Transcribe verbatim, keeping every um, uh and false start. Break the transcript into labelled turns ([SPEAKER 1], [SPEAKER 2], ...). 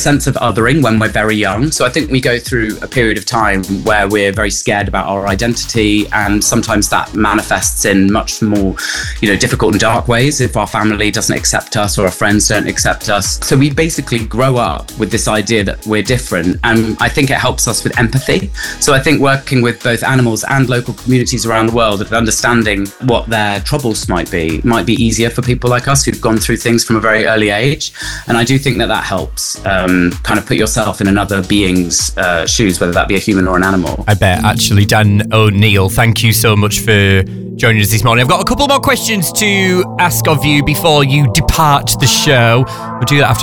[SPEAKER 1] sense of othering when we're very young. So I think we go through a period of time where we're very scared about our identity, and sometimes that manifests in much more, you know, difficult and dark ways if our family doesn't accept us or our friends don't accept us. So we basically grow up with this idea that we're different, and I think it helps us with empathy. So I think working with both animals and local communities around the world and understanding what their troubles might be might be easier for people like us who've gone through things from a very early age. And I do think that that helps um, kind of put yourself in another being's uh, shoes, whether that be a human or an animal.
[SPEAKER 2] I bet, actually. Dan O'Neill, thank you so much for joining us this morning. I've got a couple more questions to ask of you before you depart the show. We'll do that after